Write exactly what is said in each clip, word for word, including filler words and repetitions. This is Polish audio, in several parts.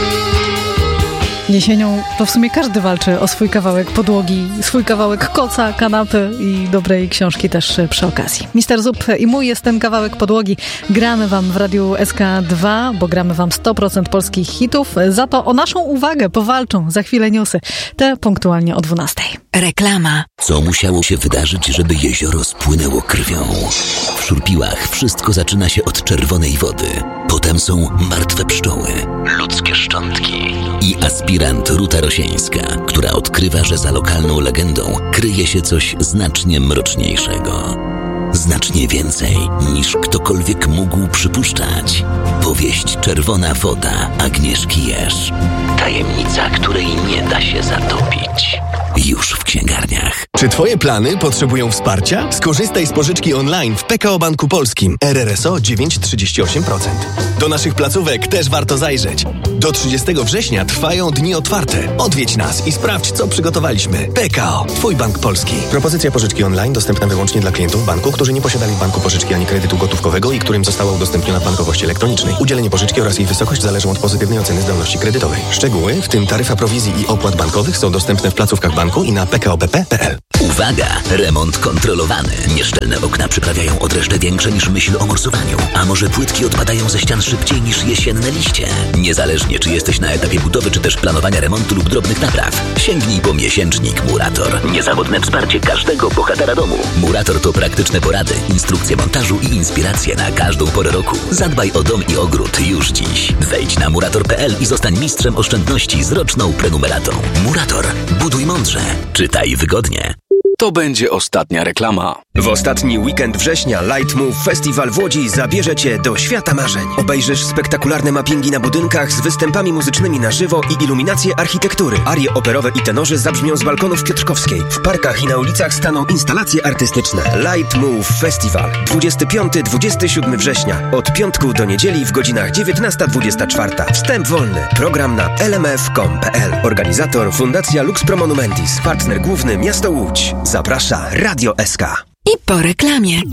Jesienią to w sumie każdy walczy o swój kawałek podłogi, swój kawałek koca, kanapy i dobrej książki też przy okazji. mister Zub i mój jest ten kawałek podłogi. Gramy wam w Radiu S K dwa, bo gramy wam sto procent polskich hitów. Za to o naszą uwagę powalczą za chwilę newsy. Te punktualnie o dwunastej. Reklama. Co musiało się wydarzyć, żeby jezioro spłynęło krwią? W Szurpiłach wszystko zaczyna się od czerwonej wody. Potem są martwe pszczoły, ludzkie szczątki i aspirant Ruta Rosieńska, która odkrywa, że za lokalną legendą kryje się coś znacznie mroczniejszego. Znacznie więcej niż ktokolwiek mógł przypuszczać. Powieść Czerwona woda Agnieszki Jerz. Tajemnica, której nie da się zatopić. Już w księgarniach. Czy twoje plany potrzebują wsparcia? Skorzystaj z pożyczki online w P K O Banku Polskim. R R S O dziewięć przecinek trzydzieści osiem procent. Do naszych placówek też warto zajrzeć. Do trzydziestego września trwają dni otwarte. Odwiedź nas i sprawdź, co przygotowaliśmy. P K O. Twój bank polski. Propozycja pożyczki online dostępna wyłącznie dla klientów banku, którzy nie posiadali w banku pożyczki ani kredytu gotówkowego i którym została udostępniona w bankowości elektronicznej. Udzielenie pożyczki oraz jej wysokość zależą od pozytywnej oceny zdolności kredytowej. Szczegóły, w tym taryfa prowizji i opłat bankowych, są dostępne w placówkach banku i na p k o b p kropka p l. Uwaga! Remont kontrolowany. Nieszczelne okna przyprawiają odreszcze większe niż myśl o morsowaniu. A może płytki odpadają ze ścian szybciej niż jesienne liście? Niezależnie, czy jesteś na etapie budowy, czy też planowania remontu lub drobnych napraw, sięgnij po miesięcznik Murator. Niezawodne wsparcie każdego bohatera domu. Murator to praktyczne porady, instrukcje montażu i inspiracje na każdą porę roku. Zadbaj o dom i ogród już dziś. Wejdź na murator kropka p l i zostań mistrzem oszczędności z roczną prenumeratą. Murator. Buduj mądrze. Czytaj wygodnie. To będzie ostatnia reklama. W ostatni weekend września Light Move Festival w Łodzi zabierze Cię do świata marzeń. Obejrzysz spektakularne mappingi na budynkach z występami muzycznymi na żywo i iluminacje architektury. Arie operowe i tenorzy zabrzmią z balkonów Piotrkowskiej. W parkach i na ulicach staną instalacje artystyczne. Light Move Festival. dwudziestego piątego do dwudziestego siódmego września. Od piątku do niedzieli w godzinach dziewiętnasta dwudziesta czwarta. Wstęp wolny. Program na l m f kropka com kropka p l. Organizator Fundacja Lux Pro Monumentis. Partner główny Miasto Łódź. Zaprasza Radio S K. I po reklamie.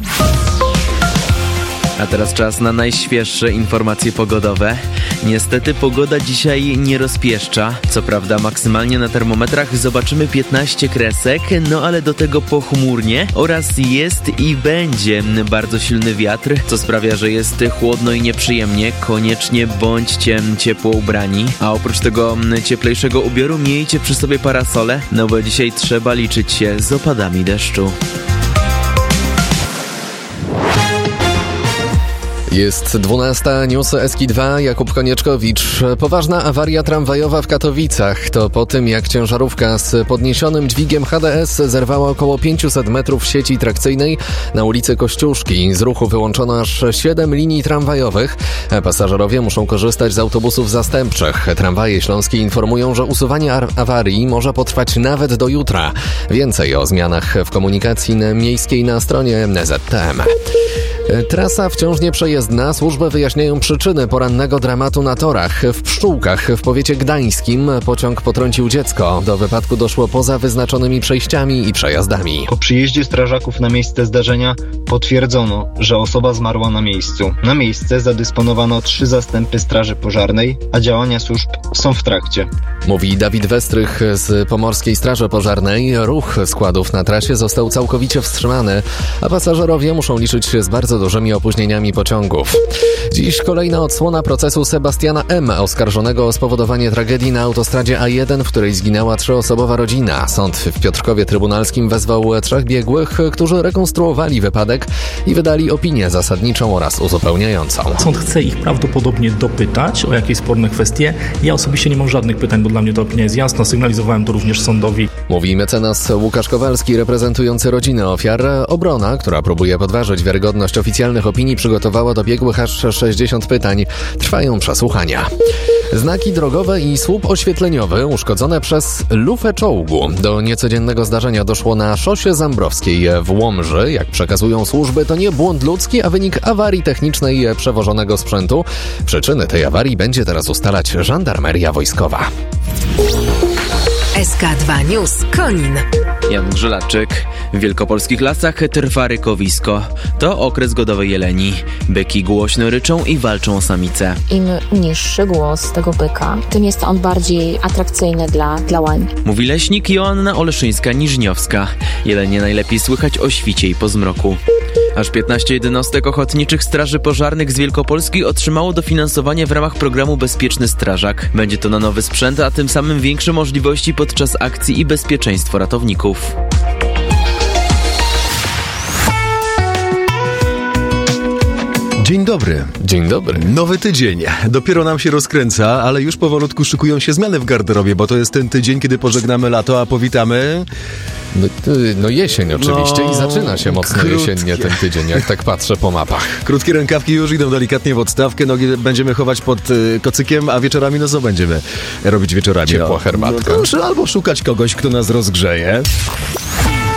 A teraz czas na najświeższe informacje pogodowe. Niestety pogoda dzisiaj nie rozpieszcza. Co prawda maksymalnie na termometrach zobaczymy piętnaście kresek, no ale do tego pochmurnie oraz jest i będzie bardzo silny wiatr, co sprawia, że jest chłodno i nieprzyjemnie. Koniecznie bądźcie ciepło ubrani, a oprócz tego cieplejszego ubioru miejcie przy sobie parasole, no bo dzisiaj trzeba liczyć się z opadami deszczu. Jest dwunasta, newsy S K dwa, Jakub Konieczkowicz. Poważna awaria tramwajowa w Katowicach. To po tym, jak ciężarówka z podniesionym dźwigiem H D S zerwała około pięćset metrów sieci trakcyjnej na ulicy Kościuszki. Z ruchu wyłączono aż siedem linii tramwajowych. Pasażerowie muszą korzystać z autobusów zastępczych. Tramwaje śląskie informują, że usuwanie awarii może potrwać nawet do jutra. Więcej o zmianach w komunikacji miejskiej na stronie N Z T M. Trasa wciąż nieprzejezdna. Służby wyjaśniają przyczyny porannego dramatu na torach. W Pszczółkach w powiecie gdańskim pociąg potrącił dziecko. Do wypadku doszło poza wyznaczonymi przejściami i przejazdami. Po przyjeździe strażaków na miejsce zdarzenia potwierdzono, że osoba zmarła na miejscu. Na miejsce zadysponowano trzy zastępy straży pożarnej, a działania służb są w trakcie. Mówi Dawid Westrych z Pomorskiej Straży Pożarnej. Ruch składów na trasie został całkowicie wstrzymany, a pasażerowie muszą liczyć się z bardzo dużymi opóźnieniami pociągów. Dziś kolejna odsłona procesu Sebastiana M., oskarżonego o spowodowanie tragedii na autostradzie A jeden, w której zginęła trzyosobowa rodzina. Sąd w Piotrkowie Trybunalskim wezwał trzech biegłych, którzy rekonstruowali wypadek i wydali opinię zasadniczą oraz uzupełniającą. Sąd chce ich prawdopodobnie dopytać o jakieś sporne kwestie. Ja osobiście nie mam żadnych pytań, bo dla mnie ta opinia jest jasna. Sygnalizowałem to również sądowi. Mówi mecenas Łukasz Kowalski, reprezentujący rodziny ofiar. Obrona, która próbuje podważyć wiarygodność oficjalnych opinii, przygotowała do biegłych aż sześćdziesiąt pytań. Trwają przesłuchania. Znaki drogowe i słup oświetleniowy uszkodzone przez lufę czołgu. Do niecodziennego zdarzenia doszło na szosie Zambrowskiej w Łomży. Jak przekazują służby, to nie błąd ludzki, a wynik awarii technicznej przewożonego sprzętu. Przyczyny tej awarii będzie teraz ustalać żandarmeria wojskowa. S K dwa News Konin. Jan Grzelaczyk. W wielkopolskich lasach trwa rykowisko. To okres godowej jeleni. Byki głośno ryczą i walczą o samice. Im niższy głos tego byka, tym jest on bardziej atrakcyjny dla, dla łań. Mówi leśnik Joanna Oleszyńska-Niżniowska. Jelenie najlepiej słychać o świcie i po zmroku. Aż piętnaście jednostek ochotniczych straży pożarnych z Wielkopolski otrzymało dofinansowanie w ramach programu Bezpieczny Strażak. Będzie to na nowy sprzęt, a tym samym większe możliwości podczas akcji i bezpieczeństwo ratowników. Dzień dobry. Dzień dobry. Nowy tydzień. Dopiero nam się rozkręca, ale już powolutku szykują się zmiany w garderobie, bo to jest ten tydzień, kiedy pożegnamy lato, a powitamy... No, no jesień oczywiście no, i zaczyna się mocno krótkie. jesiennie ten tydzień, jak tak patrzę po mapach. Krótkie rękawki już idą delikatnie w odstawkę, nogi będziemy chować pod y, kocykiem, a wieczorami no co będziemy robić wieczorami? Ciepła herbatka. No, to, albo szukać kogoś, kto nas rozgrzeje.